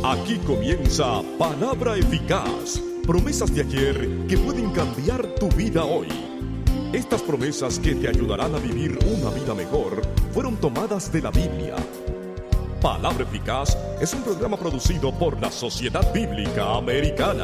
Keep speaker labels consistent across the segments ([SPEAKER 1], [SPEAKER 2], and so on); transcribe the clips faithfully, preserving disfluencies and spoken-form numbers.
[SPEAKER 1] Aquí comienza Palabra Eficaz, promesas de ayer que pueden cambiar tu vida hoy. Estas promesas que te ayudarán a vivir una vida mejor fueron tomadas de la Biblia. Palabra Eficaz es un programa producido por la Sociedad Bíblica Americana.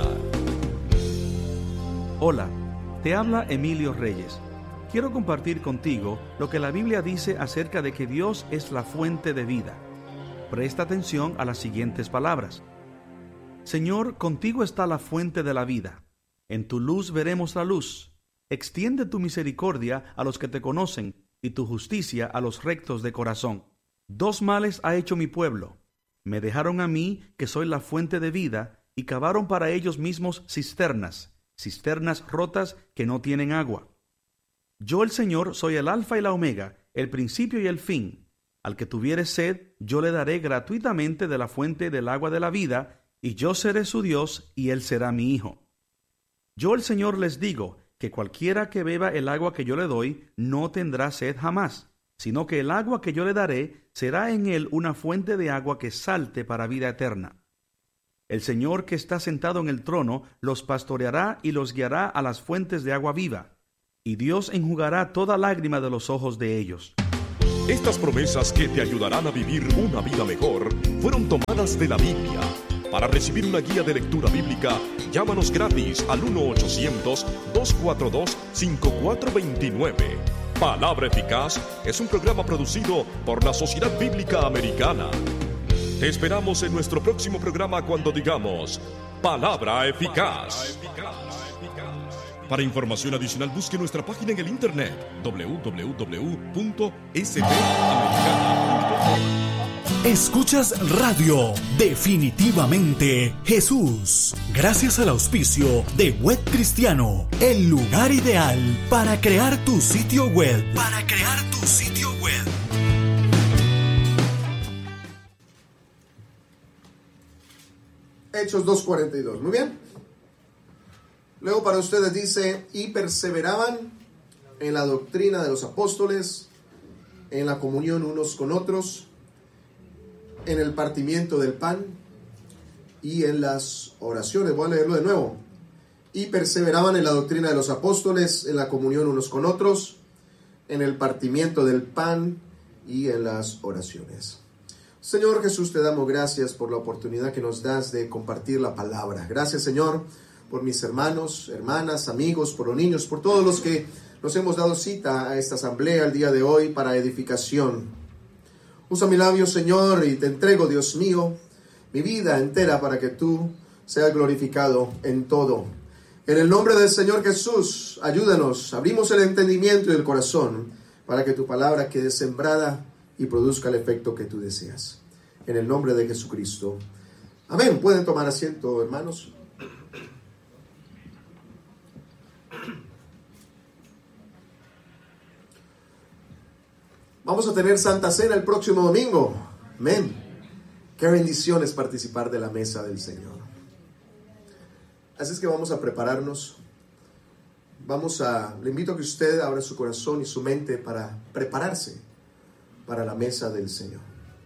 [SPEAKER 2] Hola, te habla Emilio Reyes. Quiero compartir contigo lo que la Biblia dice acerca de que Dios es la fuente de vida. Presta atención a las siguientes palabras. Señor, contigo está la fuente de la vida. En tu luz veremos la luz. Extiende tu misericordia a los que te conocen y tu justicia a los rectos de corazón. Dos males ha hecho mi pueblo. Me dejaron a mí, que soy la fuente de vida, y cavaron para ellos mismos cisternas, cisternas rotas que no tienen agua. Yo, el Señor, soy el alfa y la omega, el principio y el fin. Al que tuviere sed, yo le daré gratuitamente de la fuente del agua de la vida, y yo seré su Dios, y él será mi hijo. Yo, el Señor, les digo que cualquiera que beba el agua que yo le doy, no tendrá sed jamás, sino que el agua que yo le daré será en él una fuente de agua que salte para vida eterna. El Señor que está sentado en el trono los pastoreará y los guiará a las fuentes de agua viva, y Dios enjugará toda lágrima de los ojos de ellos.
[SPEAKER 1] Estas promesas que te ayudarán a vivir una vida mejor fueron tomadas de la Biblia. Para recibir una guía de lectura bíblica, llámanos gratis al uno ochocientos, dos cuatro dos, cinco cuatro dos nueve. Palabra Eficaz es un programa producido por la Sociedad Bíblica Americana. Te esperamos en nuestro próximo programa cuando digamos Palabra Eficaz. Para información adicional, busque nuestra página en el internet doble u doble u doble u punto s b americana punto org.
[SPEAKER 3] Escuchas Radio Definitivamente Jesús, gracias al auspicio de Web Cristiano, el lugar ideal para crear tu sitio web. Para crear tu sitio web.
[SPEAKER 4] Hechos dos cuarenta y dos, muy bien. Luego para ustedes dice, y perseveraban en la doctrina de los apóstoles, en la comunión unos con otros, en el partimiento del pan y en las oraciones. Voy a leerlo de nuevo. Y perseveraban en la doctrina de los apóstoles, en la comunión unos con otros, en el partimiento del pan y en las oraciones. Señor Jesús, te damos gracias por la oportunidad que nos das de compartir la palabra. Gracias, Señor, por mis hermanos, hermanas, amigos, por los niños, por todos los que nos hemos dado cita a esta asamblea el día de hoy para edificación. Usa mi labio, Señor, y te entrego, Dios mío, mi vida entera para que tú seas glorificado en todo. En el nombre del Señor Jesús, ayúdanos, abrimos el entendimiento y el corazón para que tu palabra quede sembrada y produzca el efecto que tú deseas. En el nombre de Jesucristo. Amén. Pueden tomar asiento, hermanos. Vamos a tener Santa Cena el próximo domingo. Amén. Qué bendición es participar de la mesa del Señor. Así es que vamos a prepararnos. Vamos a, le invito a que usted abra su corazón y su mente para prepararse para la mesa del Señor.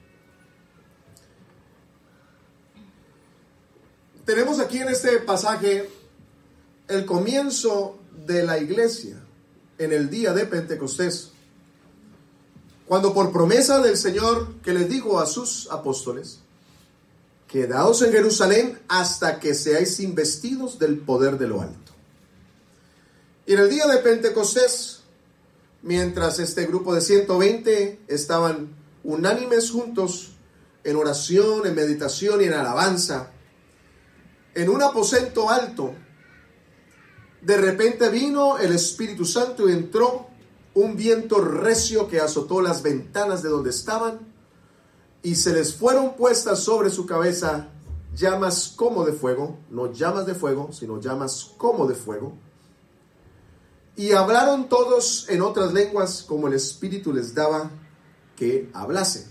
[SPEAKER 4] Tenemos aquí en este pasaje el comienzo de la iglesia en el día de Pentecostés, cuando por promesa del Señor que les dijo a sus apóstoles, quedaos en Jerusalén hasta que seáis investidos del poder de lo alto. Y en el día de Pentecostés, mientras este grupo de ciento veinte estaban unánimes juntos en oración, en meditación y en alabanza, en un aposento alto, de repente vino el Espíritu Santo y entró un viento recio que azotó las ventanas de donde estaban, y se les fueron puestas sobre su cabeza llamas como de fuego, no llamas de fuego, sino llamas como de fuego, y hablaron todos en otras lenguas como el Espíritu les daba que hablasen.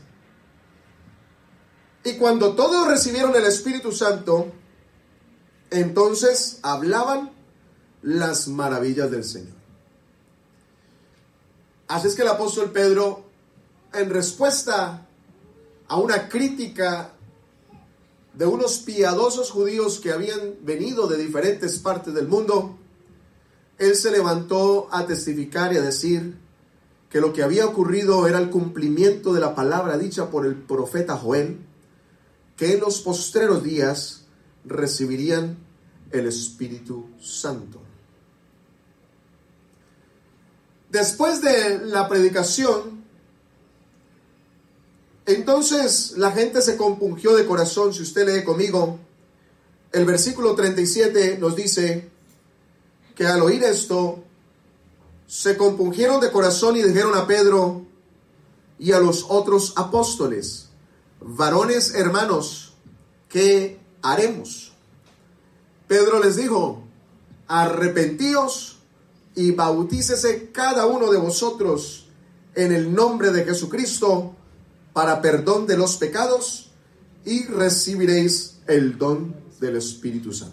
[SPEAKER 4] Y cuando todos recibieron el Espíritu Santo, entonces hablaban las maravillas del Señor. Así es que el apóstol Pedro, en respuesta a una crítica de unos piadosos judíos que habían venido de diferentes partes del mundo, él se levantó a testificar y a decir que lo que había ocurrido era el cumplimiento de la palabra dicha por el profeta Joel, que en los postreros días recibirían el Espíritu Santo. Después de la predicación, entonces la gente se compungió de corazón. Si usted lee conmigo, el versículo treinta y siete nos dice que al oír esto, se compungieron de corazón y dijeron a Pedro y a los otros apóstoles: varones hermanos, ¿qué haremos? Pedro les dijo: arrepentíos y bautícese cada uno de vosotros en el nombre de Jesucristo para perdón de los pecados, y recibiréis el don del Espíritu Santo.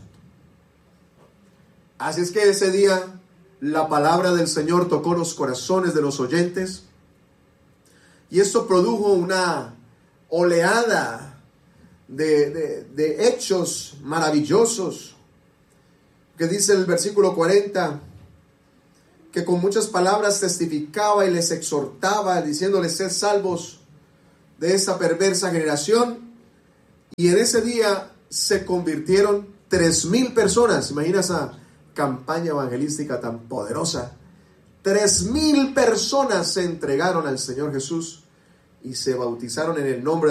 [SPEAKER 4] Así es que ese día la palabra del Señor tocó los corazones de los oyentes, y esto produjo una oleada de, de, de hechos maravillosos, que dice el versículo cuarenta, que con muchas palabras testificaba y les exhortaba, diciéndoles: sed salvos de esta perversa generación. Y en ese día se convirtieron tres mil personas. Imagina esa campaña evangelística tan poderosa. Tres mil personas se entregaron al Señor Jesús y se bautizaron en el nombre